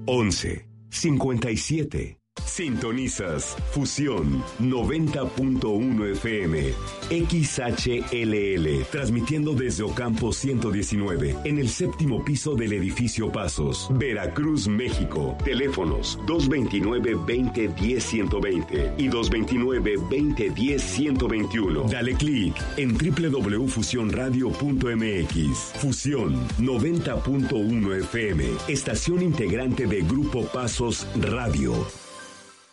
11 57. Sintonizas Fusión 90.1 FM XHLL, transmitiendo desde Ocampo 119 en el séptimo piso del edificio Pasos, Veracruz, México. Teléfonos 229-2010-120 y 229-2010-121. Dale clic en www.fusionradio.mx. Fusión 90.1 FM, estación integrante de Grupo Pasos Radio.